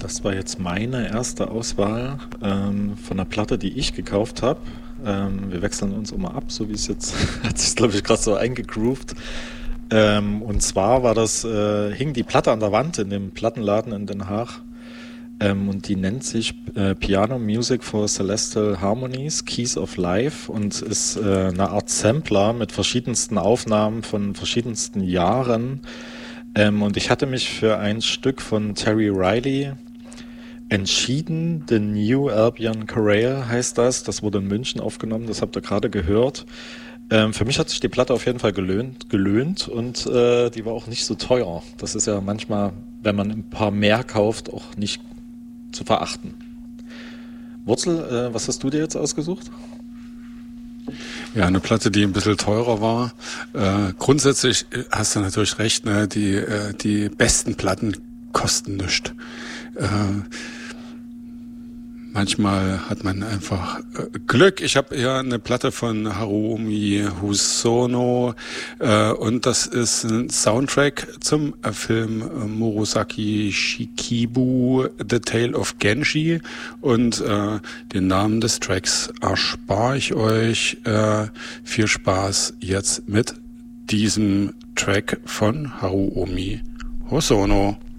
Das war jetzt meine erste Auswahl von einer Platte, die ich gekauft habe. Wir wechseln uns immer ab, so wie es jetzt hat sich, glaube ich, gerade so eingegroovt. Und zwar hing die Platte an der Wand in dem Plattenladen in Den Haag. Und die nennt sich Piano Music for Celestial Harmonies, Keys of Life und ist eine Art Sampler mit verschiedensten Aufnahmen von verschiedensten Jahren. Und ich hatte mich für ein Stück von Terry Riley entschieden. The New Albion Chorale heißt das. Das wurde in München aufgenommen, das habt ihr gerade gehört. Für mich hat sich die Platte auf jeden Fall gelöhnt und die war auch nicht so teuer. Das ist ja manchmal, wenn man ein paar mehr kauft, auch nicht zu verachten. Wurzel, was hast du dir jetzt ausgesucht? Ja, eine Platte, die ein bisschen teurer war. Grundsätzlich hast du natürlich recht, ne? Die besten Platten kosten nichts. Manchmal hat man einfach Glück. Ich habe hier eine Platte von Haruomi Hosono und das ist ein Soundtrack zum Film Murasaki Shikibu, The Tale of Genji, und den Namen des Tracks erspare ich euch. Viel Spaß jetzt mit diesem Track von Haruomi Hosono.